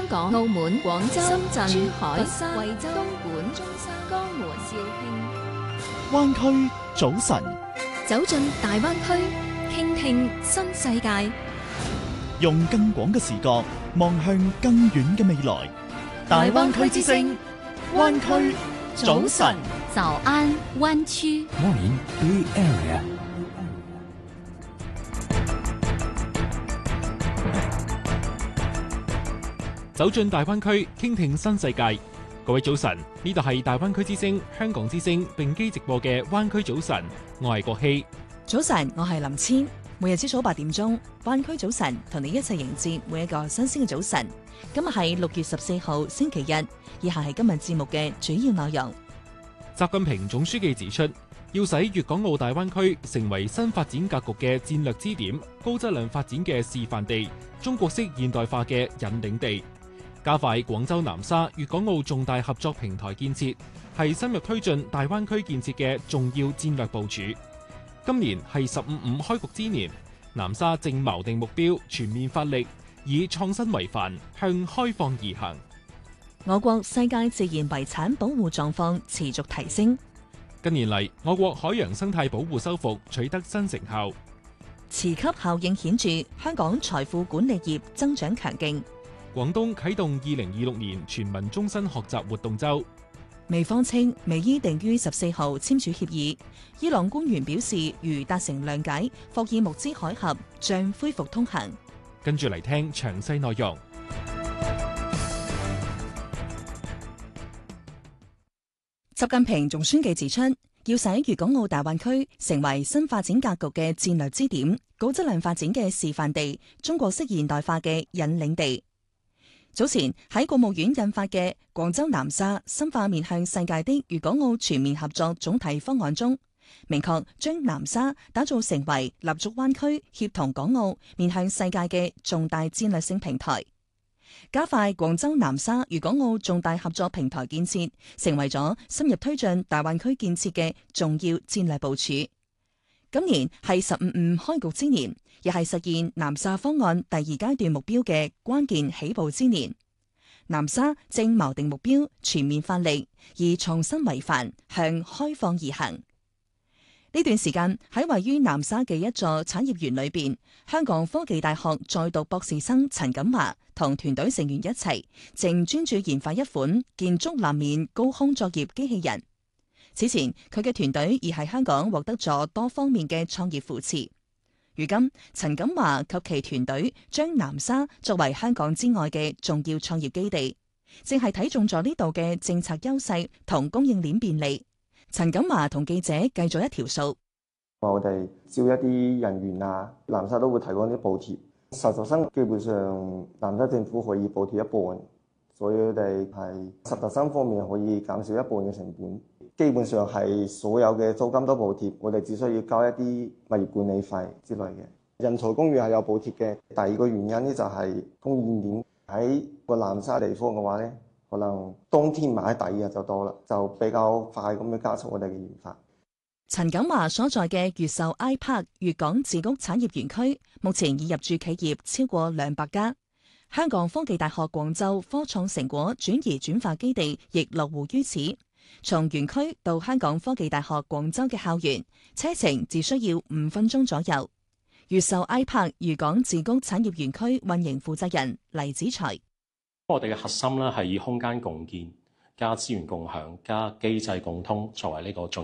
香港、澳門、廣州、深圳、珠海、佛山、惠州、東莞、中山、江門、肇慶。 灣區早晨， 走進大灣區，傾聽新世界， 用更廣嘅視角望向更遠嘅未來。大灣區之聲，灣區早晨， 早安灣區。 Morning Bay Area。 走進大灣區，傾聽新世界。各位早晨，呢度係大灣區之聲、香港之聲並機直播嘅灣區早晨，我係國希。 早晨，我係林千。每日朝早8點鐘，灣區早晨同你一齊迎接每一個新鮮嘅早晨。今日係6月14號星期日，以下係今日節目嘅主要內容。 習近平總書記指出，要使粵港澳大灣區成為新發展格局嘅戰略支點、高質量發展嘅示範地、中國式現代化嘅引領地。加快廣州南沙粵港澳重大合作平台建設，係深入推進大灣區建設嘅重要戰略部署。今年係15.5開局之年，南沙正錨定目標，全面發力，以創新為範，向開放而行。 我國世界自然遺產保護狀況持續提升。 近年嚟，我國海洋生態保護修復取得新成效， 磁級效應顯著，香港財富管理業增長強勁。 廣東啟動2026年全民終身學習活動週。 美方稱美伊定於14號簽署協議，伊朗官員表示如達成諒解，霍爾木茲海峽將恢復通行。 跟住嚟聽詳細內容。 習近平總書記指出，要使粵港澳大灣區成為新發展格局嘅戰略支點、高質量發展嘅示範地、中國式現代化嘅引領地。早前喺國務院印發嘅廣州南沙深化面向世界的粵港澳全面合作總體方案中，明確將南沙打造成為立足灣區、協同港澳面向世界嘅重大戰略性平台，加快廣州南沙粵港澳重大合作平台建設，成為咗深入推進大灣區建設嘅重要戰略部署。今年係15.5開局之年，亦係實現南沙方案第2階段目標嘅關鍵起步之年。南沙正錨定目標，全面發力，以創新為範，向開放而行。呢段時間喺位於南沙嘅一座產業園裏邊，香港科技大學在讀博士生陳錦華同團隊成員一齊，正專注研發一款建築立面高空作業機器人。此前，佢嘅團隊已喺香港獲得咗多方面嘅創業扶持。如今，陳錦華及其團隊將南沙作為香港之外嘅重要創業基地，正係睇中咗呢度嘅政策優勢同供應鏈便利。陳錦華同記者計咗一條數， 我哋招一啲人員啊，南沙都會提供啲補貼，實習生基本上南沙政府可以補貼一半，所以佢哋係實習生方面可以減少一半嘅成本。基本上係所有嘅租金都補貼，我哋只需要交一啲物業管理費之類嘅。人才公寓係有補貼嘅。第二個原因咧就係供應鏈，喺個南沙地方嘅話咧，可能當天買第2日就多啦，就比較快咁樣加速我哋嘅研發。 陳錦華所在嘅越秀 iPark 粵港自谷產業園區，目前已入駐企業超過200家。香港科技大學廣州科創成果轉移轉化基地亦落戶於此。從園區到香港科技大學廣州嘅校園，車程只需要5分鐘左右。越秀 iPark 粵港自谷產業園區運營負責人黎子才： 我哋嘅核心咧係以空間共建、加資源共享、加機制共通作為呢個重